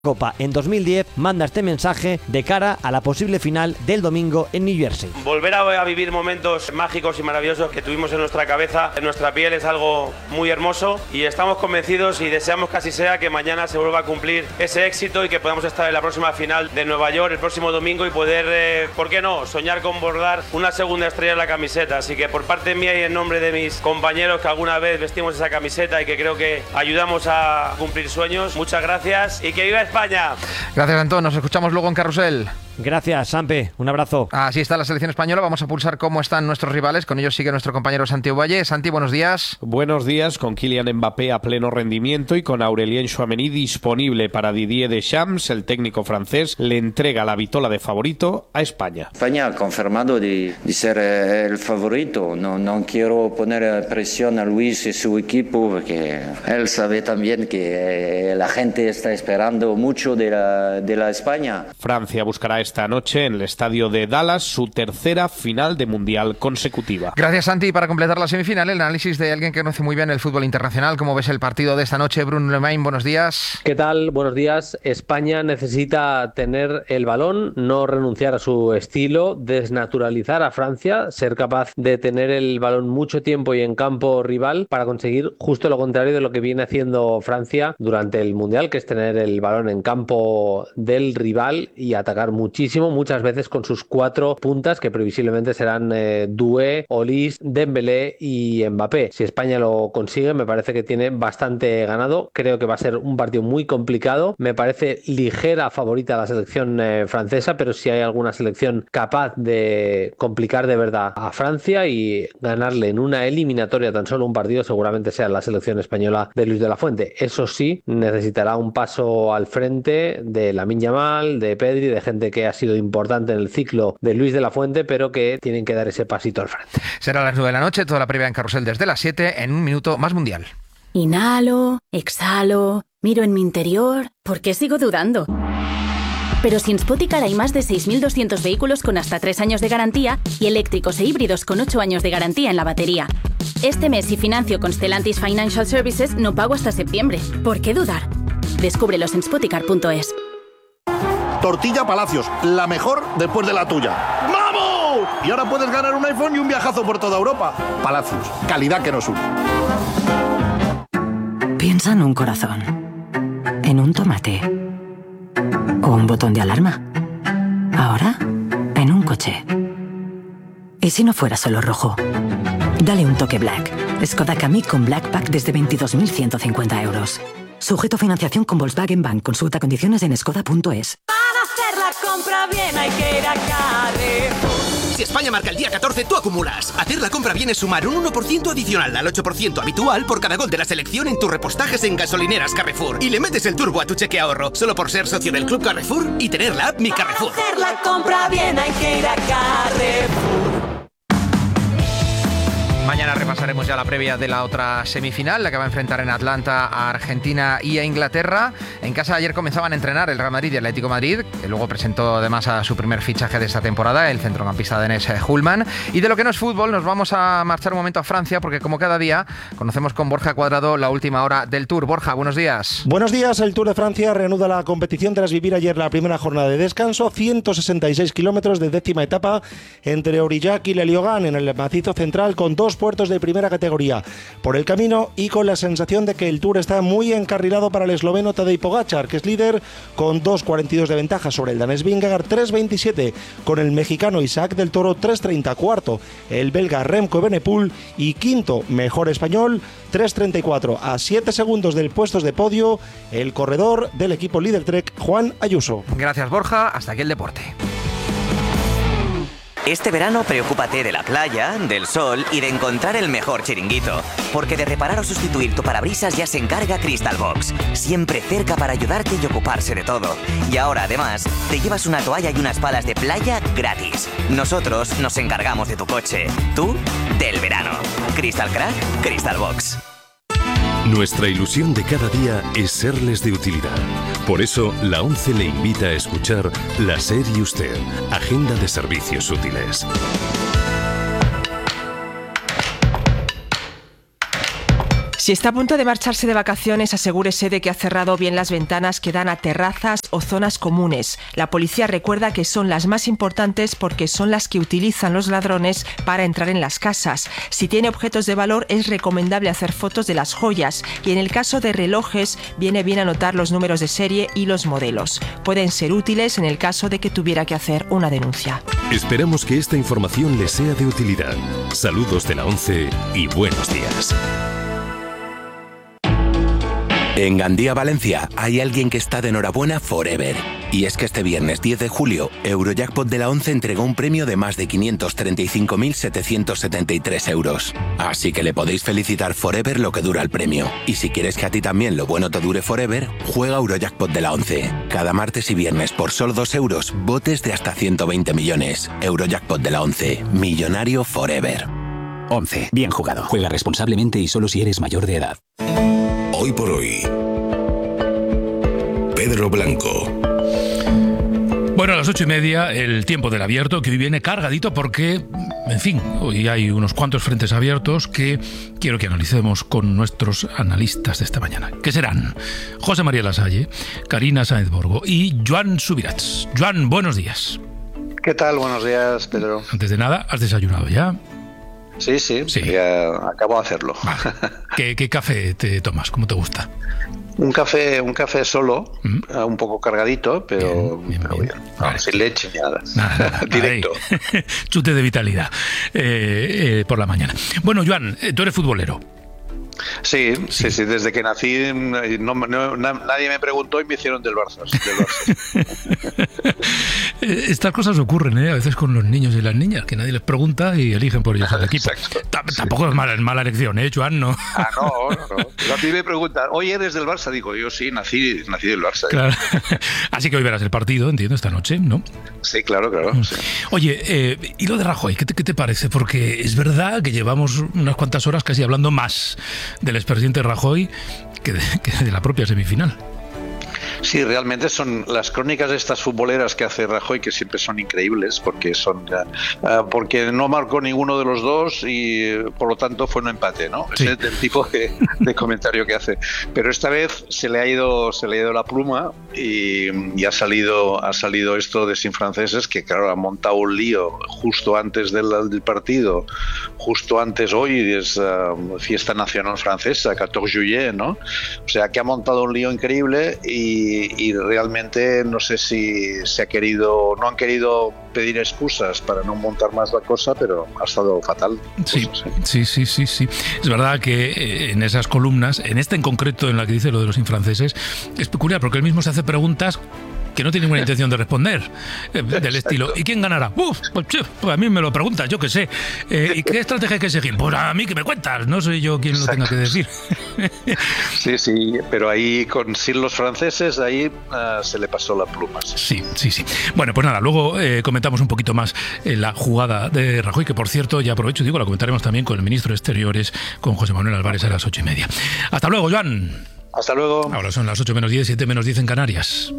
Copa en 2010 manda este mensaje de cara a la posible final del domingo en New Jersey. Volver a vivir momentos mágicos y maravillosos que tuvimos en nuestra cabeza, en nuestra piel, es algo muy hermoso y estamos convencidos y deseamos que así sea, que mañana se vuelva a cumplir ese éxito y que podamos estar en la próxima final de Nueva York el próximo domingo y poder, ¿por qué no?, soñar con bordar una segunda estrella en la camiseta. Así que por parte mía y en nombre de mis compañeros que alguna vez vestimos esa camiseta y que creo que ayudamos a cumplir sueños, muchas gracias y que viva España. Gracias, Antón. Nos escuchamos luego en Carrusel. Gracias, Sampe. Un abrazo. Así está la selección española. Vamos a pulsar cómo están nuestros rivales. Con ellos sigue nuestro compañero Santi Ovalle. Santi, buenos días. Buenos días, con Kylian Mbappé a pleno rendimiento y con Aurélien Tchouaméni disponible para Didier Deschamps. El técnico francés le entrega la vitola de favorito a España. España ha confirmado de ser el favorito. No quiero poner presión a Luis y su equipo porque él sabe también que la gente está esperando mucho de la España. Francia buscará esta noche en el estadio de Dallas su tercera final de Mundial consecutiva. Gracias, Santi. Para completar la semifinal, el análisis de alguien que conoce muy bien el fútbol internacional. ¿Cómo ves el partido de esta noche? Bruno Lemain, buenos días. ¿Qué tal? Buenos días. España necesita tener el balón, no renunciar a su estilo, desnaturalizar a Francia, ser capaz de tener el balón mucho tiempo y en campo rival para conseguir justo lo contrario de lo que viene haciendo Francia durante el Mundial, que es tener el balón en campo del rival y atacar muchas veces con sus 4 puntas que previsiblemente serán Doué, Olise, Dembélé y Mbappé. Si España lo consigue, me parece que tiene bastante ganado. Creo que va a ser un partido muy complicado. Me parece ligera favorita la selección francesa, pero si hay alguna selección capaz de complicar de verdad a Francia y ganarle en una eliminatoria tan solo un partido, seguramente sea la selección española de Luis de la Fuente. Eso sí, necesitará un paso al frente de Lamine Yamal, de Pedri, de gente que ha sido importante en el ciclo de Luis de la Fuente, pero que tienen que dar ese pasito al frente. Será a las 9 de la noche, toda la previa en Carrusel desde las 7, en un minuto más Mundial. Inhalo, exhalo, miro en mi interior. ¿Por qué sigo dudando? Pero si en Spoticar hay más de 6.200 vehículos con hasta 3 años de garantía y eléctricos e híbridos con 8 años de garantía en la batería. Este mes, si financio con Stellantis Financial Services, no pago hasta septiembre. ¿Por qué dudar? Descúbrelos en spoticar.es. Tortilla Palacios, la mejor después de la tuya. ¡Vamos! Y ahora puedes ganar un iPhone y un viajazo por toda Europa. Palacios, calidad que nos une. Piensa en un corazón, en un tomate o un botón de alarma. Ahora, en un coche. ¿Y si no fuera solo rojo? Dale un toque Black. Skoda Kamiq con Black Pack desde 22.150 euros. Sujeto a financiación con Volkswagen Bank. Consulta condiciones en skoda.es. Para hacer la compra bien hay que ir a Carrefour. Si España marca el día 14, tú acumulas. Hacer la compra bien es sumar un 1% adicional al 8% habitual por cada gol de la selección en tus repostajes en gasolineras Carrefour. Y le metes el turbo a tu cheque ahorro, solo por ser socio del Club Carrefour y tener la app Mi Carrefour. Para hacer la compra bien hay que ir a Carrefour. Mañana repasaremos ya la previa de la otra semifinal, la que va a enfrentar en Atlanta a Argentina y a Inglaterra. En casa ayer comenzaban a entrenar el Real Madrid y el Atlético de Madrid, que luego presentó además a su primer fichaje de esta temporada, el centrocampista danés Hullman. Y de lo que no es fútbol, nos vamos a marchar un momento a Francia, porque como cada día, conocemos con Borja Cuadrado la última hora del Tour. Borja, buenos días. Buenos días. El Tour de Francia reanuda la competición tras vivir ayer la primera jornada de descanso. 166 kilómetros de décima etapa entre Aurillac y Le Liogán en el macizo central, con 2 puertos de primera categoría por el camino y con la sensación de que el Tour está muy encarrilado para el esloveno Tadej Pogačar, que es líder con 2.42 de ventaja sobre el danés Vingegaard, 3.27 con el mexicano Isaac del Toro, 3.30 cuarto el belga Remco Evenepoel y quinto mejor español, 3.34 a 7 segundos del puestos de podio el corredor del equipo líder Trek, Juan Ayuso. Gracias, Borja. Hasta aquí el deporte. Este verano preocúpate de la playa, del sol y de encontrar el mejor chiringuito. Porque de reparar o sustituir tu parabrisas ya se encarga Crystal Box. Siempre cerca para ayudarte y ocuparse de todo. Y ahora además te llevas una toalla y unas palas de playa gratis. Nosotros nos encargamos de tu coche. Tú, del verano. Crystal Crack, Crystal Box. Nuestra ilusión de cada día es serles de utilidad. Por eso, la ONCE le invita a escuchar La SER y Usted, Agenda de Servicios Útiles. Si está a punto de marcharse de vacaciones, asegúrese de que ha cerrado bien las ventanas que dan a terrazas o zonas comunes. La policía recuerda que son las más importantes porque son las que utilizan los ladrones para entrar en las casas. Si tiene objetos de valor, es recomendable hacer fotos de las joyas y en el caso de relojes, viene bien anotar los números de serie y los modelos. Pueden ser útiles en el caso de que tuviera que hacer una denuncia. Esperamos que esta información le sea de utilidad. Saludos de la 11 y buenos días. En Gandía, Valencia, hay alguien que está de enhorabuena forever. Y es que este viernes 10 de julio, Eurojackpot de la 11 entregó un premio de más de 535.773 euros. Así que le podéis felicitar forever lo que dura el premio. Y si quieres que a ti también lo bueno te dure forever, juega Eurojackpot de la 11. Cada martes y viernes por solo 2 euros, botes de hasta 120 millones. Eurojackpot de la 11. Millonario forever. 11. Bien jugado. Juega responsablemente y solo si eres mayor de edad. Hoy por hoy, Pedro Blanco. Bueno, a las 8:30, el tiempo del abierto, que hoy viene cargadito porque, en fin, hoy hay unos cuantos frentes abiertos que quiero que analicemos con nuestros analistas de esta mañana, que serán José María Lasalle, Karina Sáenz Borgo y Joan Subirats. Joan, buenos días. ¿Qué tal? Buenos días, Pedro. Antes de nada, ¿has desayunado ya? Sí, ya acabo de hacerlo. Vale. ¿Qué café te tomas? ¿Cómo te gusta? Un café solo, un poco cargadito, pero bien. Vale. Sin leche ni nada. Nada. Directo. Chute de vitalidad por la mañana. Bueno, Joan, tú eres futbolero. Sí, desde que nací nadie me preguntó y me hicieron del Barça. Estas cosas ocurren a veces con los niños y las niñas, que nadie les pregunta y eligen por ellos al equipo. Tampoco es mala elección, Joan, ¿no? No. A mí me preguntan, oye, ¿eres del Barça? Digo, yo sí, nací del Barça. Claro. Así que hoy verás el partido, entiendo, esta noche, ¿no? Sí, claro. Sí. Oye, ¿y lo de Rajoy? ¿Qué te parece? Porque es verdad que llevamos unas cuantas horas casi hablando más del expresidente Rajoy que de la propia semifinal. Sí, realmente son las crónicas de estas futboleras que hace Rajoy, que siempre son increíbles, porque porque no marcó ninguno de los dos y por lo tanto fue un empate, ¿no? Sí. Ese es el tipo de comentario que hace. Pero esta vez se le ha ido la pluma y ha salido esto de Sin Franceses, que claro, ha montado un lío justo antes del partido, justo antes hoy es fiesta nacional francesa, 14 juillet, ¿no? O sea, que ha montado un lío increíble y realmente no sé si no han querido pedir excusas para no montar más la cosa, pero ha estado fatal. Sí. Es verdad que en esas columnas, en esta en concreto, en la que dice lo de los infranceses, es peculiar porque él mismo se hace preguntas que no tiene ninguna intención de responder, del estilo, ¿y quién ganará? Pues a mí me lo preguntas, yo qué sé. ¿Y qué estrategia hay que seguir? Pues a mí que me cuentas, no soy yo quien lo tenga que decir. Sí, pero ahí sin los franceses, ahí se le pasó la pluma. Sí. Bueno, pues nada, luego comentamos un poquito más la jugada de Rajoy, que por cierto, ya aprovecho y digo, la comentaremos también con el ministro de Exteriores, con José Manuel Álvarez a las 8:30. Hasta luego, Joan. Hasta luego. Ahora son las 8:10, 7:10 en Canarias.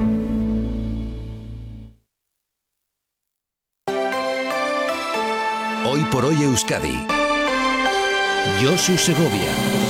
Hoy por hoy Euskadi. Josu Segovia.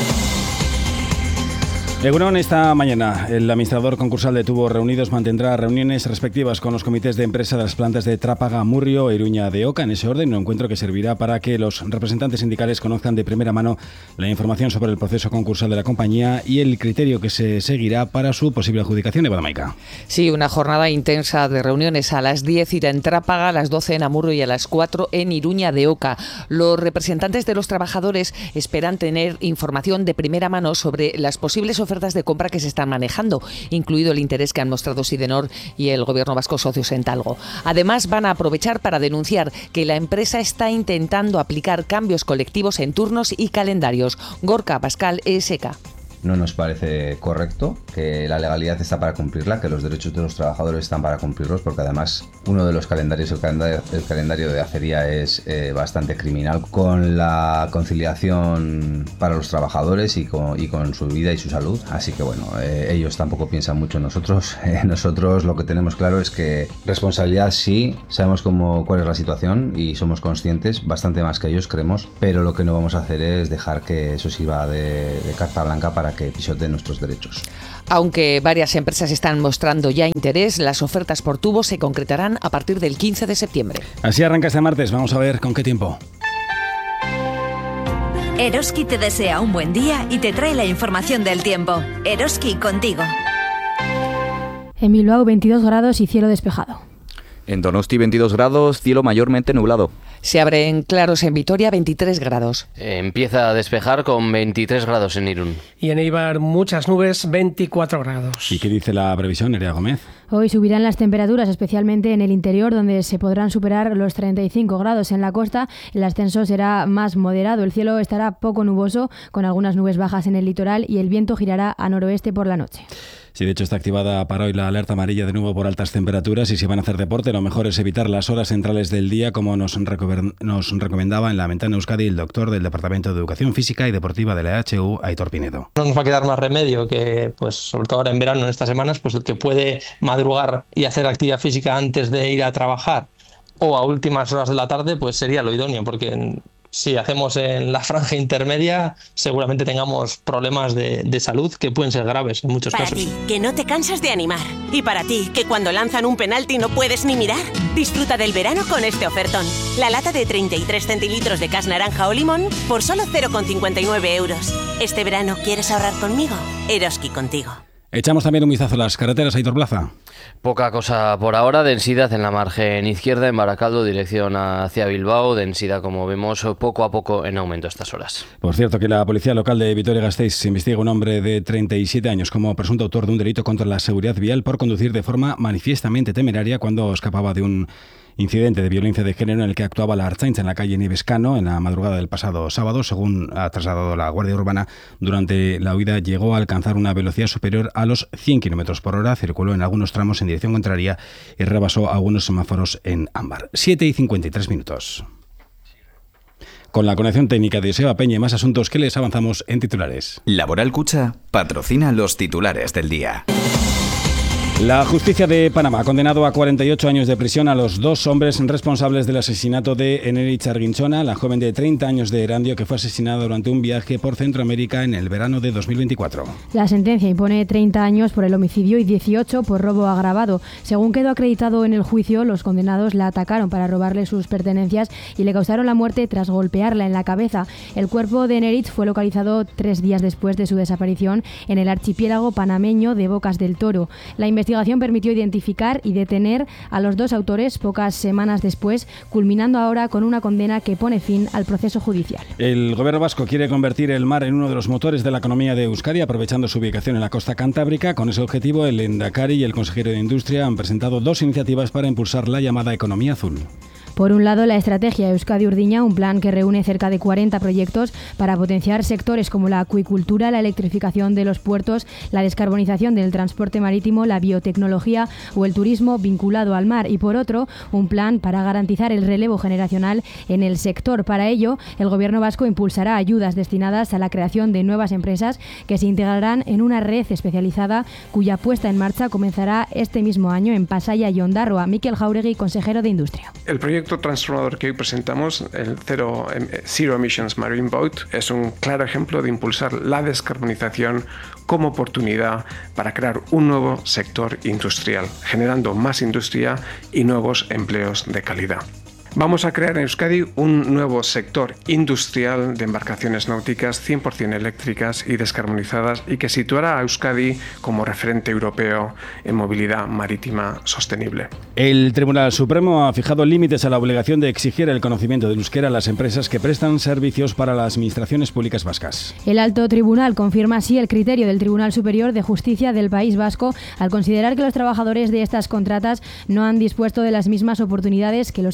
Egunon, esta mañana el administrador concursal de Tubos Reunidos mantendrá reuniones respectivas con los comités de empresa de las plantas de Trápaga, Amurrio e Iruña de Oca. En ese orden, un encuentro que servirá para que los representantes sindicales conozcan de primera mano la información sobre el proceso concursal de la compañía y el criterio que se seguirá para su posible adjudicación. Eva Maica. Sí, una jornada intensa de reuniones. A las 10 irá en Trápaga, a las 12 en Amurrio y a las 4 en Iruña de Oca. Los representantes de los trabajadores esperan tener información de primera mano sobre las posibles ofertas de compra que se están manejando, incluido el interés que han mostrado Sidenor y el gobierno vasco socios en Talgo. Además, van a aprovechar para denunciar que la empresa está intentando aplicar cambios colectivos en turnos y calendarios. Gorka Pascal, ESK. no nos parece correcto, que la legalidad está para cumplirla, que los derechos de los trabajadores están para cumplirlos, porque además uno de los calendarios, el calendario de acería es bastante criminal, con la conciliación para los trabajadores y con su vida y su salud. Así que bueno, ellos tampoco piensan mucho en nosotros. Nosotros lo que tenemos claro es que responsabilidad sí, sabemos cuál es la situación y somos conscientes, bastante más que ellos creemos, pero lo que no vamos a hacer es dejar que eso sirva de carta blanca para que pisoteen nuestros derechos. Aunque varias empresas están mostrando ya interés, las ofertas por tubo se concretarán a partir del 15 de septiembre. Así arranca este martes, vamos a ver con qué tiempo. Eroski te desea un buen día y te trae la información del tiempo. Eroski contigo. En Bilbao 22 grados y cielo despejado. En Donosti 22 grados, cielo mayormente nublado. Se abren claros en Vitoria, 23 grados. Empieza a despejar con 23 grados en Irún. Y en Eibar muchas nubes, 24 grados. ¿Y qué dice la previsión, Nerea Gómez? Hoy subirán las temperaturas, especialmente en el interior, donde se podrán superar los 35 grados. En la costa el ascenso será más moderado. El cielo estará poco nuboso, con algunas nubes bajas en el litoral, y el viento girará a noroeste por la noche. Sí, de hecho está activada para hoy la alerta amarilla de nuevo por altas temperaturas, y si van a hacer deporte lo mejor es evitar las horas centrales del día, como nos recomendaba en La Ventana Euskadi el doctor del Departamento de Educación Física y Deportiva de la EHU, Aitor Pinedo. No nos va a quedar más remedio que, pues sobre todo ahora en verano, en estas semanas, pues el que puede madrugar y hacer actividad física antes de ir a trabajar o a últimas horas de la tarde, pues sería lo idóneo, porque si hacemos en la franja intermedia, seguramente tengamos problemas de salud que pueden ser graves en muchos casos. Para ti, que no te cansas de animar. Y para ti, que cuando lanzan un penalti no puedes ni mirar. Disfruta del verano con este ofertón. La lata de 33 centilitros de cas naranja o limón por solo 0,59 euros. Este verano, ¿quieres ahorrar conmigo? Eroski contigo. Echamos también un vistazo a las carreteras, Aitor Plaza. Poca cosa por ahora, densidad en la margen izquierda en Baracaldo, dirección hacia Bilbao, densidad como vemos poco a poco en aumento a estas horas. Por cierto, que la policía local de Vitoria-Gasteiz investiga a un hombre de 37 años como presunto autor de un delito contra la seguridad vial por conducir de forma manifiestamente temeraria cuando escapaba de un incidente de violencia de género en el que actuaba la Ertzaintza en la calle Nivescano en la madrugada del pasado sábado. Según ha trasladado la Guardia Urbana, durante la huida llegó a alcanzar una velocidad superior a los 100 km por hora, circuló en algunos tramos en dirección contraria y rebasó algunos semáforos en ámbar. 7:53. Con la conexión técnica de Seba Peña y más asuntos que les avanzamos en titulares. Laboral Cucha patrocina los titulares del día. La justicia de Panamá ha condenado a 48 años de prisión a los dos hombres responsables del asesinato de Eneritz Arginchona, la joven de 30 años de Erandio que fue asesinada durante un viaje por Centroamérica en el verano de 2024. La sentencia impone 30 años por el homicidio y 18 por robo agravado. Según quedó acreditado en el juicio, los condenados la atacaron para robarle sus pertenencias y le causaron la muerte tras golpearla en la cabeza. El cuerpo de Eneritz fue localizado 3 días después de su desaparición en el archipiélago panameño de Bocas del Toro. La investigación permitió identificar y detener a los dos autores pocas semanas después, culminando ahora con una condena que pone fin al proceso judicial. El gobierno vasco quiere convertir el mar en uno de los motores de la economía de Euskadi, aprovechando su ubicación en la costa cantábrica. Con ese objetivo, el Lehendakari y el consejero de Industria han presentado dos iniciativas para impulsar la llamada economía azul. Por un lado, la estrategia Euskadi Urdiña, un plan que reúne cerca de 40 proyectos para potenciar sectores como la acuicultura, la electrificación de los puertos, la descarbonización del transporte marítimo, la biotecnología o el turismo vinculado al mar. Y por otro, un plan para garantizar el relevo generacional en el sector. Para ello, el Gobierno vasco impulsará ayudas destinadas a la creación de nuevas empresas que se integrarán en una red especializada cuya puesta en marcha comenzará este mismo año en Pasaia y Ondarroa. Mikel Jauregui, consejero de Industria. El proyecto transformador que hoy presentamos, el Zero Emissions Marine Boat, es un claro ejemplo de impulsar la descarbonización como oportunidad para crear un nuevo sector industrial, generando más industria y nuevos empleos de calidad. Vamos a crear en Euskadi un nuevo sector industrial de embarcaciones náuticas 100% eléctricas y descarbonizadas y que situará a Euskadi como referente europeo en movilidad marítima sostenible. El Tribunal Supremo ha fijado límites a la obligación de exigir el conocimiento del euskera a las empresas que prestan servicios para las administraciones públicas vascas. El Alto Tribunal confirma así el criterio del Tribunal Superior de Justicia del País Vasco al considerar que los trabajadores de estas contratas no han dispuesto de las mismas oportunidades que los empleados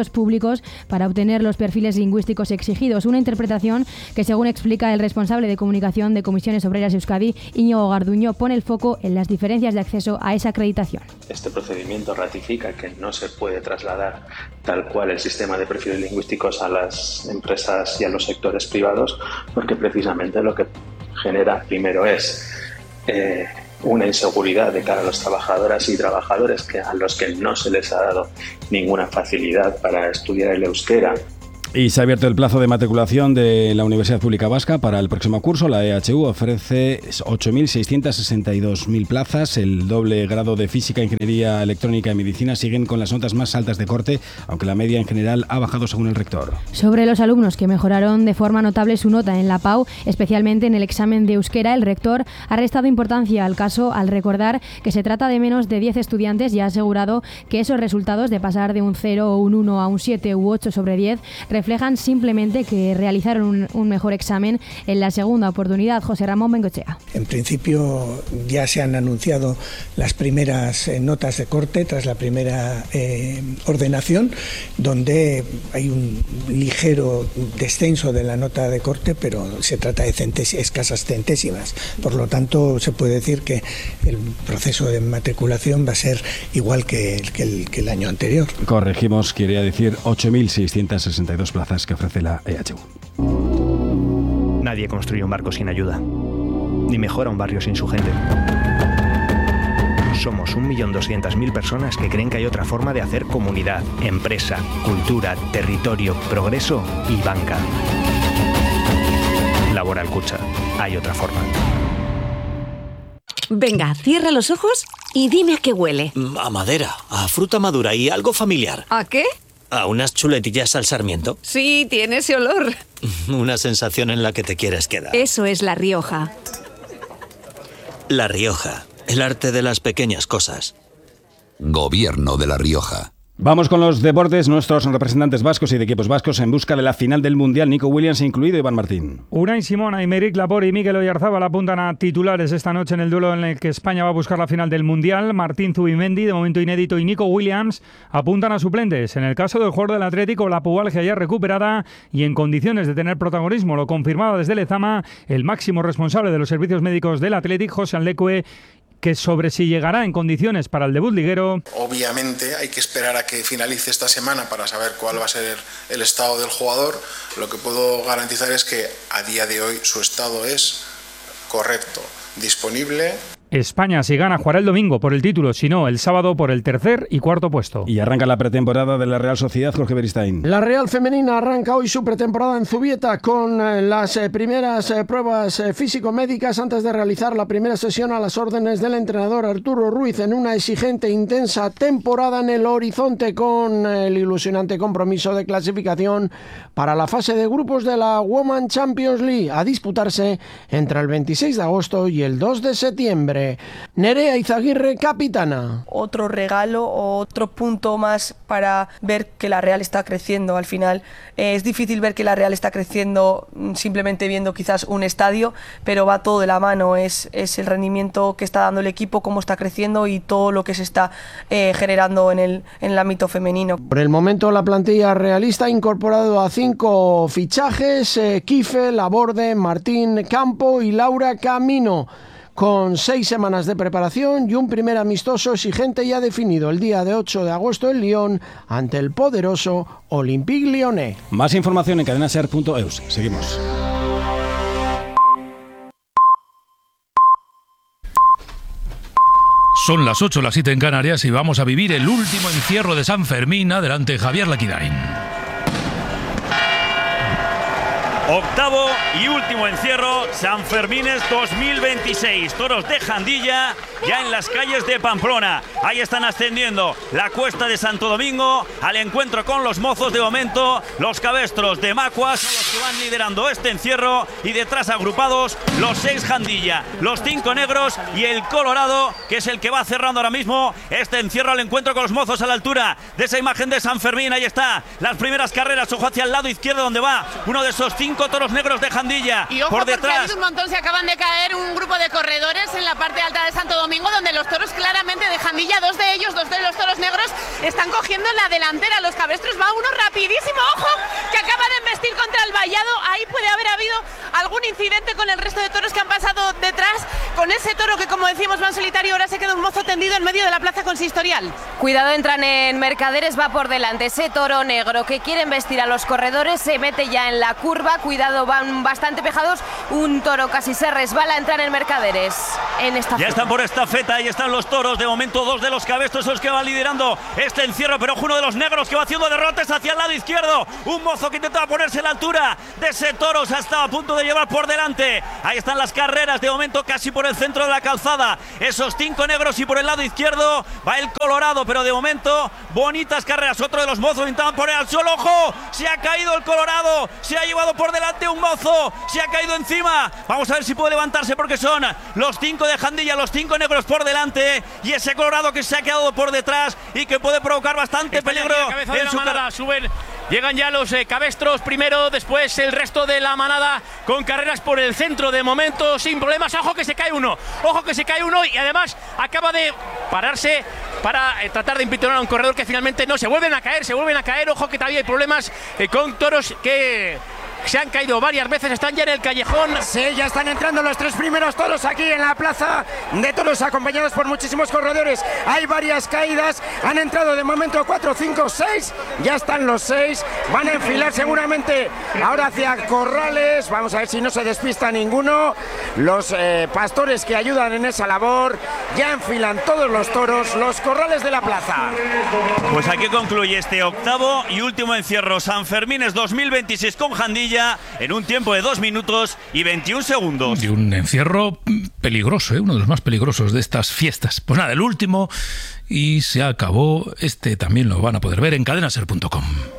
servicios públicos para obtener los perfiles lingüísticos exigidos. Una interpretación que, según explica el responsable de comunicación de Comisiones Obreras de Euskadi, Íñigo Garduño, pone el foco en las diferencias de acceso a esa acreditación. Este procedimiento ratifica que no se puede trasladar tal cual el sistema de perfiles lingüísticos a las empresas y a los sectores privados, porque precisamente lo que genera primero es una inseguridad de cara a los trabajadoras y trabajadores a los que no se les ha dado ninguna facilidad para estudiar el euskera. Y se ha abierto el plazo de matriculación de la Universidad Pública Vasca para el próximo curso. La EHU ofrece 8.662.000 plazas. El doble grado de Física, Ingeniería Electrónica y Medicina siguen con las notas más altas de corte, aunque la media en general ha bajado según el rector. Sobre los alumnos que mejoraron de forma notable su nota en la PAU, especialmente en el examen de euskera, el rector ha restado importancia al caso al recordar que se trata de menos de 10 estudiantes y ha asegurado que esos resultados de pasar de un 0 o un 1 a un 7 u 8 sobre 10 reflejan simplemente que realizaron un mejor examen en la segunda oportunidad. José Ramón Bengochea. En principio ya se han anunciado las primeras notas de corte tras la primera ordenación, donde hay un ligero descenso de la nota de corte, pero se trata de escasas centésimas. Por lo tanto, se puede decir que el proceso de matriculación va a ser igual que el año anterior. Corregimos, quería decir 8.662 plazas que ofrece la EHU. Nadie construye un barco sin ayuda, ni mejora un barrio sin su gente. Somos 1.200.000 personas que creen que hay otra forma de hacer comunidad, empresa, cultura, territorio, progreso y banca. Laboral Kutxa. Hay otra forma. Venga, cierra los ojos y dime a qué huele. A madera, a fruta madura y algo familiar. ¿A qué? A unas chuletillas al sarmiento. Sí, tiene ese olor. Una sensación en la que te quieres quedar. Eso es La Rioja. La Rioja, el arte de las pequeñas cosas. Gobierno de La Rioja. Vamos con los deportes. Nuestros representantes vascos y de equipos vascos en busca de la final del Mundial. Nico Williams incluido, Iván Martín. Unai Simón, Aymeric Laporte y Mikel Oyarzabal apuntan a titulares esta noche en el duelo en el que España va a buscar la final del Mundial. Martín Zubimendi, de momento inédito, y Nico Williams apuntan a suplentes. En el caso del jugador del Atlético, la pubalgia ya recuperada y en condiciones de tener protagonismo. Lo confirmaba desde Lezama el máximo responsable de los servicios médicos del Atlético, José Anlecue, que sobre si llegará en condiciones para el debut liguero. Obviamente hay que esperar a que finalice esta semana para saber cuál va a ser el estado del jugador. Lo que puedo garantizar es que a día de hoy su estado es correcto, disponible. España, si gana, jugará el domingo por el título, si no, el sábado por el tercer y cuarto puesto. Y arranca la pretemporada de la Real Sociedad, Jorge Beristain. La Real Femenina arranca hoy su pretemporada en Zubieta con las primeras pruebas físico-médicas antes de realizar la primera sesión a las órdenes del entrenador Arturo Ruiz en una exigente e intensa temporada en el horizonte, con el ilusionante compromiso de clasificación para la fase de grupos de la Women's Champions League, a disputarse entre el 26 de agosto y el 2 de septiembre. Nerea Izaguirre, capitana. Otro regalo, otro punto más para ver que la Real está creciendo. Al final es difícil ver que la Real está creciendo simplemente viendo quizás un estadio, pero va todo de la mano. Es el rendimiento que está dando el equipo, cómo está creciendo y todo lo que se está generando en el ámbito femenino. Por el momento la plantilla realista ha incorporado a 5 fichajes: Kife, Laborde, Martín Campo y Laura Camino, con 6 semanas de preparación y un primer amistoso exigente ya definido el día de 8 de agosto en Lyon ante el poderoso Olympique Lyonnais. Más información en cadenaser.eus. Seguimos. Son las 8, las 7 en Canarias y vamos a vivir el último encierro de San Fermín. Adelante, Javier Laquidain. Octavo y último encierro, San Fermines 2026. Toros de Jandilla ya en las calles de Pamplona. Ahí están ascendiendo la cuesta de Santo Domingo al encuentro con los mozos. De momento, los cabestros de Macua son los que van liderando este encierro y detrás agrupados los 6 Jandilla, los 5 negros y el Colorado, que es el que va cerrando ahora mismo este encierro al encuentro con los mozos a la altura de esa imagen de San Fermín. Ahí está, las primeras carreras, ojo hacia el lado izquierdo donde va uno de esos 5 toros negros de Jandilla. Y ojo, por porque detrás. ha habido un montón, se acaban de caer un grupo de corredores en la parte alta de Santo Domingo, donde los toros claramente de Jandilla, dos de los toros negros, están cogiendo la delantera. Los cabestros, va uno rapidísimo, ojo, que acaba de embestir contra el vallado. Ahí puede haber habido algún incidente con el resto de toros que han pasado detrás, con ese toro que, como decimos, va en solitario. Ahora se queda un mozo tendido en medio de la plaza consistorial. Cuidado, entran en Mercaderes, va por delante ese toro negro que quiere embestir a los corredores, se mete ya en la curva. Cuidado, van bastante pegados. Un toro casi se resbala, entran en Mercaderes. Ya están por estafeta, ahí están los toros. De momento 2 de los cabestros son los que van liderando este encierro, pero uno de los negros que va haciendo derrotes hacia el lado izquierdo. Un mozo que intentaba ponerse a la altura de ese toro, se estaba a punto de llevar por delante. Ahí están las carreras, de momento casi por el centro de la calzada. Esos 5 negros y por el lado izquierdo va el Colorado, pero de momento bonitas carreras. Otro de los mozos intentaban poner al suelo. ¡Ojo! Se ha caído el Colorado, se ha llevado por delante un mozo, se ha caído encima. Vamos a ver si puede levantarse, porque son los 5 de Jandilla, los 5 negros por delante y ese Colorado que se ha quedado por detrás y que puede provocar bastante peligro en su manada. Suben, llegan ya los cabestros primero, después el resto de la manada con carreras por el centro de momento sin problemas. Ojo que se cae uno, y además acaba de pararse para tratar de impitonar a un corredor que finalmente no, se vuelven a caer. Ojo que todavía hay problemas con toros que se han caído varias veces, están ya en el callejón. Sí, ya están entrando los 3 primeros toros aquí en la plaza de toros, acompañados por muchísimos corredores. Hay varias caídas, han entrado de momento 4, 5, 6, ya están los 6, van a enfilar seguramente ahora hacia corrales. Vamos a ver si no se despista ninguno. Los pastores que ayudan en esa labor ya enfilan todos los toros, los corrales de la plaza. Pues aquí concluye este octavo y último encierro San Fermines 2026 con Jandilla en un tiempo de 2 minutos y 21 segundos. Y un encierro peligroso, uno de los más peligrosos de estas fiestas. Pues nada, el último, y se acabó. Este también lo van a poder ver en cadenaser.com.